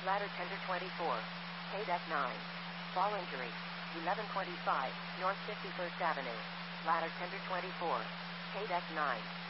Ladder tender 24. KDEC 9. Fall injury. 1125 North 51st Avenue. Ladder tender 24. KDEC 9.